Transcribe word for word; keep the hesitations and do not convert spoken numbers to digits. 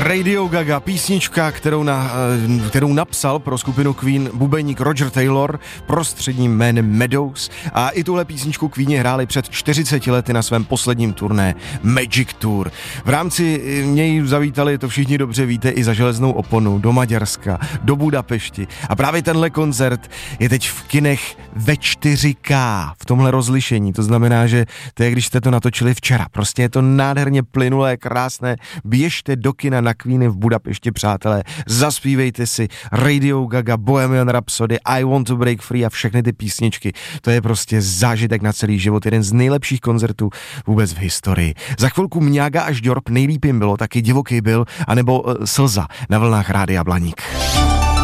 Radio Gaga, písnička, kterou, na, kterou napsal pro skupinu Queen bubeník Roger Taylor prostředním jménem Meadows, a i tuhle písničku Queeni hráli před čtyřiceti lety na svém posledním turné Magic Tour. V rámci něj zavítali, to všichni dobře víte, i za železnou oponu do Maďarska, do Budapešti, a právě tenhle koncert je teď v kinech ve čtyři ká v tomhle rozlišení, to znamená, že to je, když jste to natočili včera, prostě je to nádherně plynulé, krásné, běžte do kina na Queeny v Budapešti, přátelé, zaspívejte si Radio Gaga, Bohemian Rhapsody, I Want to Break Free a všechny ty písničky. To je prostě zážitek na celý život, jeden z nejlepších koncertů vůbec v historii. Za chvilku Mňága až Ďorb, nejlíp jim bylo, taky Divoký byl, anebo uh, Slza na vlnách Rádia Blaník.